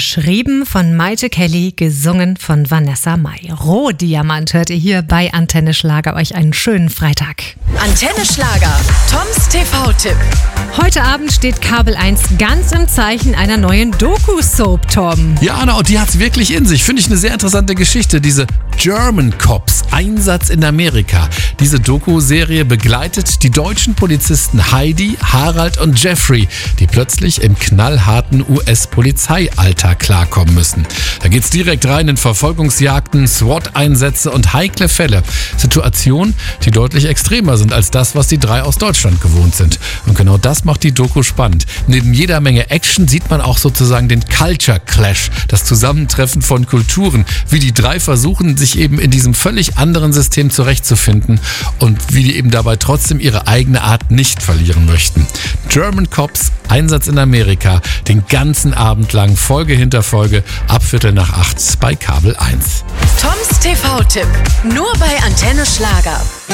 geschrieben von Maite Kelly, gesungen von Vanessa Mai. Rohdiamant hört ihr hier bei Antenne Schlager. Euch einen schönen Freitag. Antenne Schlager, Toms TV-Tipp. Heute Abend steht Kabel 1 ganz im Zeichen einer neuen Doku-Soap, Tom. Ja, Anna, und die hat's wirklich in sich. Finde ich eine sehr interessante Geschichte. Diese German Cops, Einsatz in Amerika. Diese Doku-Serie begleitet die deutschen Polizisten Heidi, Harald und Jeffrey, die plötzlich im knallharten US-Polizeialltag klarkommen müssen. Da geht's direkt rein in Verfolgungsjagden, SWAT-Einsätze und heikle Fälle. Situationen, die deutlich extremer sind als das, was die drei aus Deutschland gewohnt sind. Und genau das macht die Doku spannend. Neben jeder Menge Action sieht man auch sozusagen den Culture Clash, das Zusammentreffen von Kulturen, wie die drei versuchen, sich eben in diesem völlig anderen System zurechtzufinden und wie die eben dabei trotzdem ihre eigene Art nicht verlieren möchten. German Cops, Einsatz in Amerika, den ganzen Abend lang, Folge hinter Folge, ab 7:45 bei Kabel 1. Toms TV-Tipp, nur bei Antenne Schlager.